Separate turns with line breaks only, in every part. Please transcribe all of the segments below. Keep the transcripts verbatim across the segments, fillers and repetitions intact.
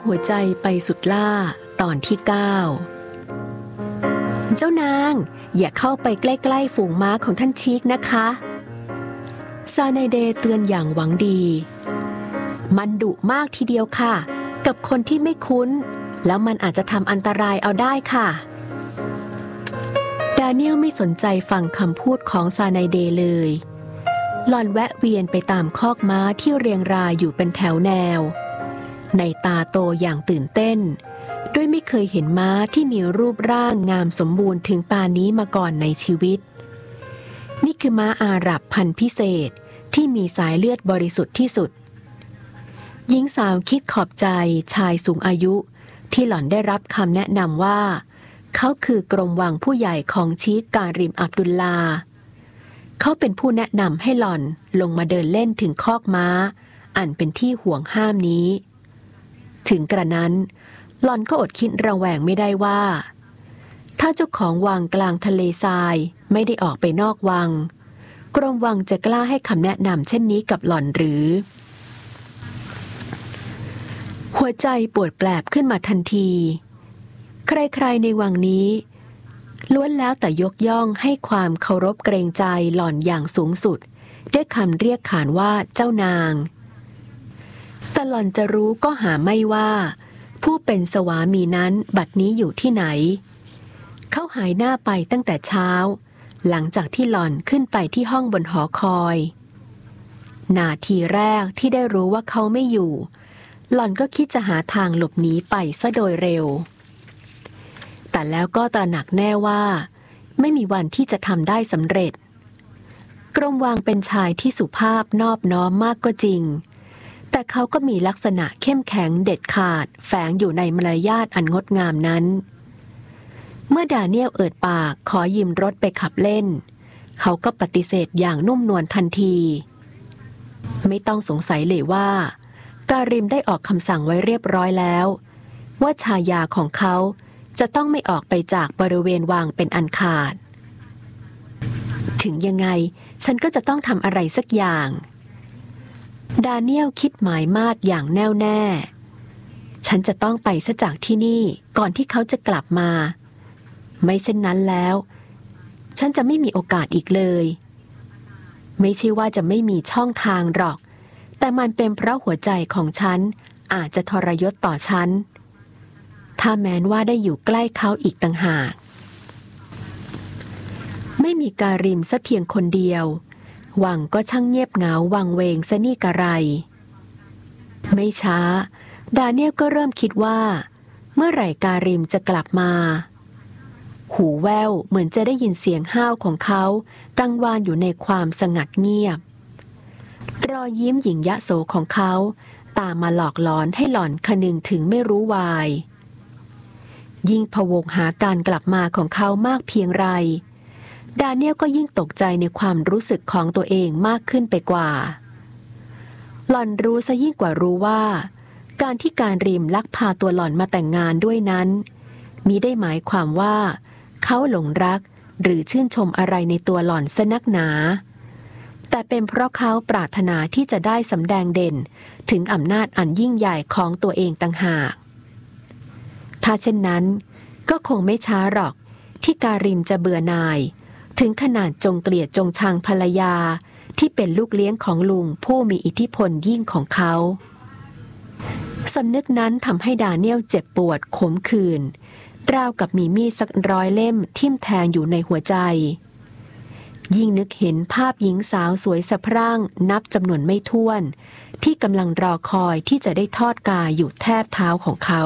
หัวใจไปสุดล่าตอนที่เก้าเจ้านางอย่าเข้าไปใกล้ๆฝูงม้าของท่านชีกนะคะซาไนเดย์เตือนอย่างหวังดีมันดุมากทีเดียวค่ะกับคนที่ไม่คุ้นแล้วมันอาจจะทำอันตรายเอาได้ค่ะดาเนียลไม่สนใจฟังคำพูดของซาไนเดย์เลยหล่อนแวะเวียนไปตามคอกม้าที่เรียงรายอยู่เป็นแถวแนวในตาโตอย่างตื่นเต้นด้วยไม่เคยเห็นม้าที่มีรูปร่างงามสมบูรณ์ถึงปานนี้มาก่อนในชีวิตนี่คือม้าอาหรับพันธุ์พิเศษที่มีสายเลือดบริสุทธิ์ที่สุดหญิงสาวคิดขอบใจชายสูงอายุที่หล่อนได้รับคำแนะนำว่าเขาคือกรมวังผู้ใหญ่ของชีคการิมอับดุลลาเขาเป็นผู้แนะนำให้หล่อนลงมาเดินเล่นถึงคอกม้าอันเป็นที่ห่วงห้ามนี้ถึงกระนั้นหล่อนก็อดคิดระแวงไม่ได้ว่าถ้าเจ้าของวังกลางทะเลทรายไม่ได้ออกไปนอกวังกรมวังจะกล้าให้คำแนะนำเช่นนี้กับหล่อนหรือหัวใจปวดแปลบขึ้นมาทันทีใครๆในวังนี้ล้วนแล้วแต่ยกย่องให้ความเคารพเกรงใจหล่อนอย่างสูงสุดด้วยคำเรียกขานว่าเจ้านางแต่หล่อนจะรู้ก็หาไม่ว่าผู้เป็นสวามีนั้นบัดนี้อยู่ที่ไหนเขาหายหน้าไปตั้งแต่เช้าหลังจากที่หล่อนขึ้นไปที่ห้องบนหอคอยนาทีแรกที่ได้รู้ว่าเขาไม่อยู่หล่อนก็คิดจะหาทางหลบหนีไปซะโดยเร็วแต่แล้วก็ตระหนักแน่ว่าไม่มีวันที่จะทำได้สำเร็จกรมวังเป็นชายที่สุภาพนอบน้อมมากก็จริงแต่เขาก็มีลักษณะเข้มแข็งเด็ดขาดแฝงอยู่ในมารยาทอันงดงามนั้นเมื่อดาเนียลเอิดปากขอยืมรถไปขับเล่นเขาก็ปฏิเสธอย่างนุ่มนวลทันทีไม่ต้องสงสัยเลยว่าการิมได้ออกคำสั่งไว้เรียบร้อยแล้วว่าชายาของเขาจะต้องไม่ออกไปจากบริเวณวังเป็นอันขาดถึงยังไงฉันก็จะต้องทำอะไรสักอย่างดาเนียลคิดหมายมาดอย่างแน่วแน่ฉันจะต้องไปซะจากที่นี่ก่อนที่เขาจะกลับมาไม่เช่นนั้นแล้วฉันจะไม่มีโอกาสอีกเลยไม่ใช่ว่าจะไม่มีช่องทางหรอกแต่มันเป็นเพราะหัวใจของฉันอาจจะทรยศต่อฉันถ้าแม้นว่าได้อยู่ใกล้เขาอีกต่างหากไม่มีการิมซะเพียงคนเดียววังก็ช่างเงียบเหงาวังเวงซะนี่กะไรไม่ช้าดาเนียลก็เริ่มคิดว่าเมื่อไหร่การิมจะกลับมาหูแว่วเหมือนจะได้ยินเสียงห้าวของเขากังวานอยู่ในความสงัดเงียบรอยยิ้มหยิ่งยะโสของเขาตามมาหลอกหลอนให้หล่อนคนึงถึงไม่รู้วายยิ่งพะวงหาการกลับมาของเขามากเพียงไรดาเนียลก็ยิ่งตกใจในความรู้สึกของตัวเองมากขึ้นไปกว่าหล่อนรู้ซะยิ่งกว่ารู้ว่าการที่การริมลักพาตัวหล่อนมาแต่งงานด้วยนั้นมิได้หมายความว่าเขาหลงรักหรือชื่นชมอะไรในตัวหล่อนซะนักหนาแต่เป็นเพราะเขาปรารถนาที่จะได้สำแดงเด่นถึงอำนาจอันยิ่งใหญ่ของตัวเองต่างหากถ้าเช่นนั้นก็คงไม่ช้าหรอกที่การิมจะเบื่อหน่ายถึงขนาดจงเกลียดจงชังภรรยาที่เป็นลูกเลี้ยงของลุงผู้มีอิทธิพลยิ่งของเขาสำนึกนั้นทำให้ดาเนียลเจ็บปวดขมขื่นราวกับมีมีดสักร้อยเล่มทิ่มแทงอยู่ในหัวใจยิ่งนึกเห็นภาพหญิงสาวสวยสะพรั่งนับจำนวนไม่ถ้วนที่กำลังรอคอยที่จะได้ทอดกายอยู่แทบเท้าของเขา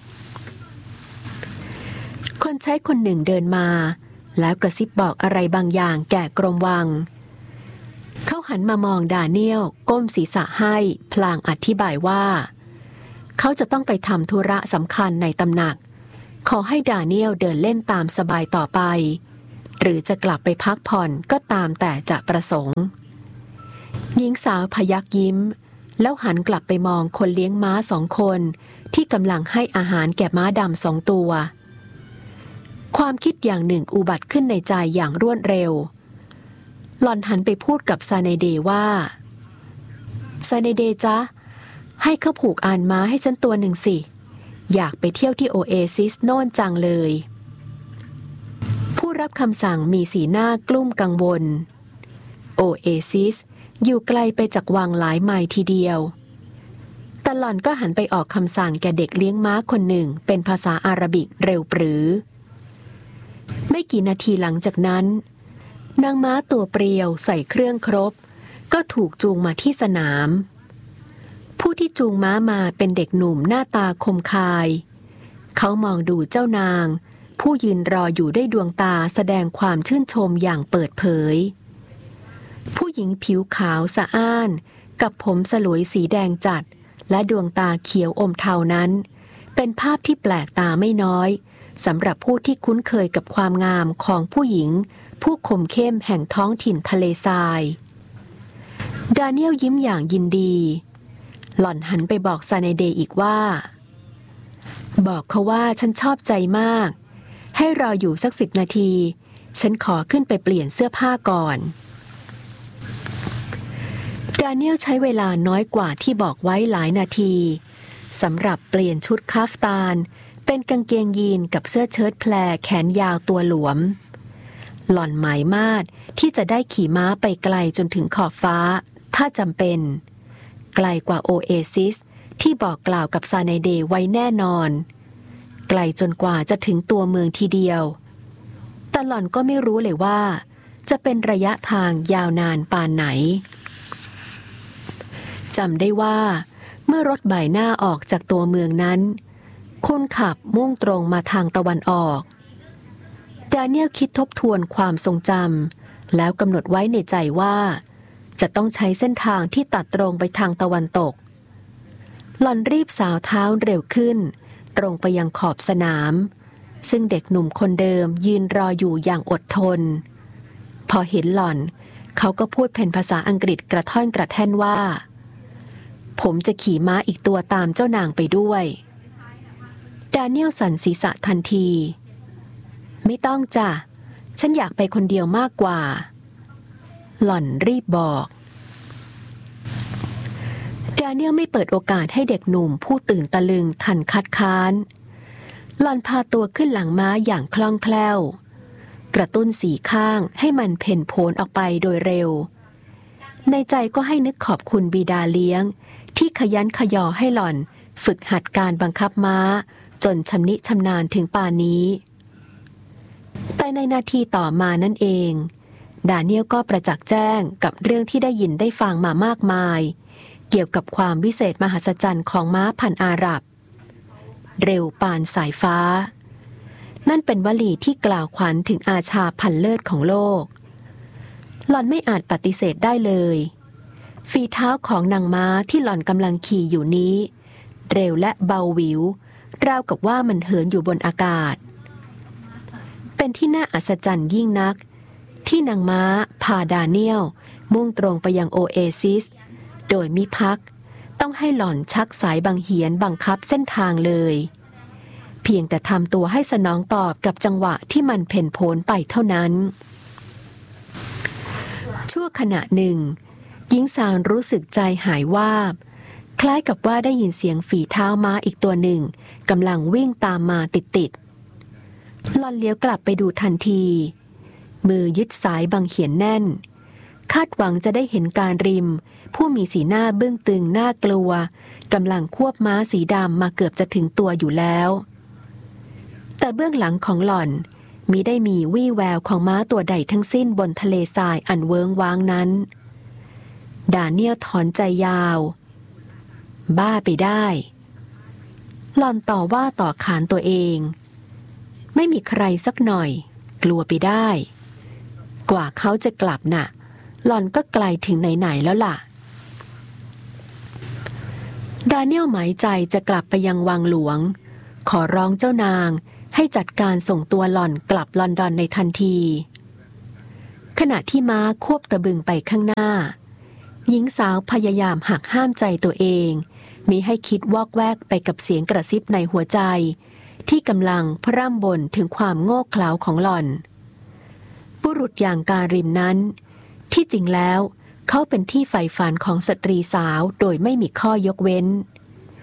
คนใช้คนหนึ่งเดินมาแล้วกระซิบบอกอะไรบางอย่างแก่กรมวังเขาหันมามองดาเนียลก้มศีรษะให้พลางอธิบายว่าเขาจะต้องไปทำธุระสำคัญในตำหนักขอให้ดาเนียลเดินเล่นตามสบายต่อไปหรือจะกลับไปพักผ่อนก็ตามแต่จะประสงค์หญิงสาวพยักยิ้มแล้วหันกลับไปมองคนเลี้ยงม้าสองคนที่กำลังให้อาหารแก่ม้าดำสองตัวความคิดอย่างหนึ่งอุบัติขึ้นในใจอย่างรวดเร็วหล่อนหันไปพูดกับซาเนเดว่าซาเนเดจ๊ะให้เขาผูกอานม้าให้ฉันตัวหนึ่งสิอยากไปเที่ยวที่โอเอซิสโน่นจังเลยผู้รับคำสั่งมีสีหน้ากลุ้มกังวลโอเอซิสอยู่ไกลไปจากวังหลายไมล์ทีเดียวแต่หล่อนก็หันไปออกคำสั่งแก่เด็กเลี้ยงม้าคนหนึ่งเป็นภาษาอาหรับิกเร็วปรือไม่กี่นาทีหลังจากนั้นนางม้าตัวเปรียวใส่เครื่องครบก็ถูกจูงมาที่สนามผู้ที่จูงม้ามาเป็นเด็กหนุ่มหน้าตาคมคายเขามองดูเจ้านางผู้ยืนรออยู่ด้วยดวงตาแสดงความชื่นชมอย่างเปิดเผยผู้หญิงผิวขาวสะอ้านกับผมสลวยสีแดงจัดและดวงตาเขียวอมเทานั้นเป็นภาพที่แปลกตาไม่น้อยสำหรับผู้ที่คุ้นเคยกับความงามของผู้หญิงผู้คมเข้มแห่งท้องถิ่นทะเลทรายดาเนียลยิ้มอย่างยินดีหล่อนหันไปบอกซาเนเดย์อีกว่าบอกเขาว่าฉันชอบใจมากให้รออยู่สักสิบนาทีฉันขอขึ้นไปเปลี่ยนเสื้อผ้าก่อนดาเนียลใช้เวลาน้อยกว่าที่บอกไว้หลายนาทีสำหรับเปลี่ยนชุดคาฟตานเป็นกางเกงยีนกับเสื้อเชิ้ตแพรแขนยาวตัวหลวมหล่อนหมายมาดที่จะได้ขี่ม้าไปไกลจนถึงขอบฟ้าถ้าจำเป็นไกลกว่าโอเอซิสที่บอกกล่าวกับซาเนเดย์ไว้แน่นอนไกลจนกว่าจะถึงตัวเมืองทีเดียวแต่หล่อนก็ไม่รู้เลยว่าจะเป็นระยะทางยาวนานปานไหนจำได้ว่าเมื่อรถบ่ายหน้าออกจากตัวเมืองนั้นคนขับมุ่งตรงมาทางตะวันออกดาเนียลคิดทบทวนความทรงจำแล้วกำหนดไว้ในใจว่าจะต้องใช้เส้นทางที่ตัดตรงไปทางตะวันตกหล่อนรีบสาวเท้าเร็วขึ้นตรงไปยังขอบสนามซึ่งเด็กหนุ่มคนเดิมยืนรออยู่อย่างอดทนพอเห็นหล่อนเขาก็พูดเป็นภาษาอังกฤษกระท่อนกระแท่นว่าผมจะขี่ม้าอีกตัวตามเจ้านางไปด้วยดาเนียลสั่นศีรษะทันทีไม่ต้องจ้ะฉันอยากไปคนเดียวมากกว่าหล่อนรีบบอกดาเนียลไม่เปิดโอกาสให้เด็กหนุ่มผู้ตื่นตะลึงทันคัดค้านหล่อนพาตัวขึ้นหลังม้าอย่างคล่องแคล่วกระตุ้นสีข้างให้มันเพ่นโผนออกไปโดยเร็วในใจก็ให้นึกขอบคุณบิดาเลี้ยงที่ขยันขยอให้หล่อนฝึกหัดการบังคับม้าจนชำนิชำนาญถึงป่านนี้แต่ในนาทีต่อมานั่นเองดาเนียลก็ประจักษ์แจ้งกับเรื่องที่ได้ยินได้ฟังมามากมายเกี่ยวกับความวิเศษมหัศจรรย์ของม้าพันธุ์อาหรับเร็วปานสายฟ้านั่นเป็นวลีที่กล่าวขวัญถึงอาชาพันเลิศของโลกหล่อนไม่อาจปฏิเสธได้เลยฝีเท้าของนางม้าที่หล่อนกำลังขี่อยู่นี้เร็วและเบาหวิวราวกับว่ามันเหินอยู่บนอากาศเป็นที่น่าอัศจรรย์ยิ่งนักที่นางม้าพาดาเนียลมุ่งตรงไปยังโอเอซิสโดยมิพักต้องให้หล่อนชักสายบังเหียนบังคับเส้นทางเลยเพียงแต่ทำตัวให้สนองตอบกับจังหวะที่มันเพ่นโผนไปเท่านั้นชั่วขณะหนึ่งหญิงสาวรู้สึกใจหายวาบคล้ายกับว่าได้ยินเสียงฝีเท้าม้าอีกตัวหนึ่งกำลังวิ่งตามมาติดๆหล่อนเลี้ยวกลับไปดูทันทีมือยึดสายบังเหียนแน่นคาดหวังจะได้เห็นการริมผู้มีสีหน้าเบื้องตึงน่ากลัวกำลังควบม้าสีดำมาเกือบจะถึงตัวอยู่แล้วแต่เบื้องหลังของหล่อนมิได้มีวี่แววของม้าตัวใดทั้งสิ้นบนทะเลทรายอันเวิ้งว้างนั้นดาเนียลถอนใจยาวบ้าไปได้หล่อนต่อว่าต่อขานตัวเองไม่มีใครสักหน่อยกลัวไปได้กว่าเขาจะกลับน่ะหล่อนก็ไกลถึงไหนๆแล้วล่ะดาเนียลหมายใจจะกลับไปยังวังหลวงขอร้องเจ้านางให้จัดการส่งตัวหล่อนกลับลอนดอนในทันทีขณะที่ม้าควบตะบึงไปข้างหน้าหญิงสาวพยายามหักห้ามใจตัวเองมิให้คิดวอกแวกไปกับเสียงกระซิบในหัวใจที่กำลังพร่ำบ่นถึงความโง่เขลาของหล่อนบุรุษอย่างการิมนั้นที่จริงแล้วเขาเป็นที่ใฝ่ฝันของสตรีสาวโดยไม่มีข้อยกเว้น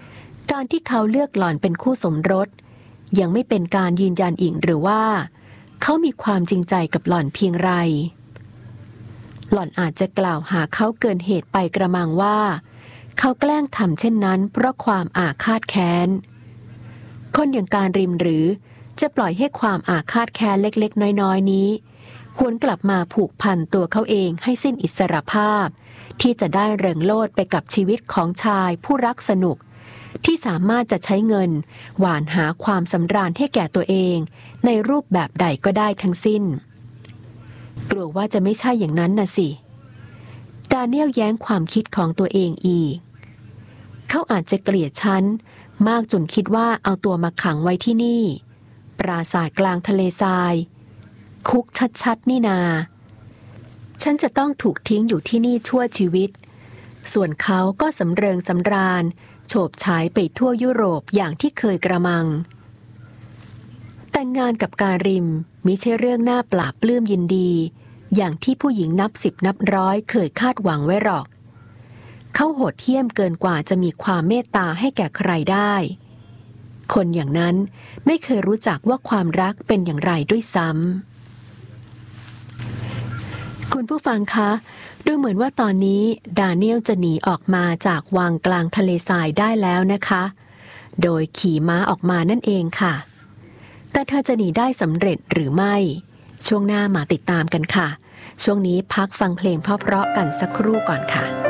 การที่เขาเลือกหล่อนเป็นคู่สมรสยังไม่เป็นการยืนยันอีกหรือว่าเขามีความจริงใจกับหล่อนเพียงไรหล่อนอาจจะกล่าวหาเขาเกินเหตุไปกระมังว่าเขาแกล้งทำเช่นนั้นเพราะความอาฆาตแค้นคนอย่างการริมหรือจะปล่อยให้ความอาฆาตแค้นเล็กๆน้อยๆนี้หวนกลับมาผูกพันตัวเขาเองให้สิ้นอิสรภาพที่จะได้เริงโลดไปกับชีวิตของชายผู้รักสนุกที่สามารถจะใช้เงินหว่านหาความสำราญให้แก่ตัวเองในรูปแบบใดก็ได้ทั้งสิ้นกลัวว่าจะไม่ใช่อย่างนั้นน่ะสิดาเนียลแย้งความคิดของตัวเองอีกเขาอาจจะเกลียดฉันมากจนคิดว่าเอาตัวมาขังไว้ที่นี่ปราสาทกลางทะเลทรายคุกชัดๆนี่นาฉันจะต้องถูกทิ้งอยู่ที่นี่ชั่วชีวิตส่วนเขาก็สำเริงสำราญโฉบฉายไปทั่วยุโรปอย่างที่เคยกระมังแต่งงานกับการิมมิใช่เรื่องน่าปลาบปลื้มยินดีอย่างที่ผู้หญิงนับสิบนับร้อยเคยคาดหวังไว้หรอกเขาโหดเหี้ยมเกินกว่าจะมีความเมตตาให้แก่ใครได้คนอย่างนั้นไม่เคยรู้จักว่าความรักเป็นอย่างไรด้วยซ้ำคุณผู้ฟังคะดูเหมือนว่าตอนนี้ดาเนียลจะหนีออกมาจากวังกลางทะเลทรายได้แล้วนะคะโดยขี่ม้าออกมานั่นเองค่ะแต่เธอจะหนีได้สำเร็จหรือไม่ช่วงหน้ามาติดตามกันค่ะช่วงนี้พักฟังเพลงเพราะๆกันสักครู่ก่อนค่ะ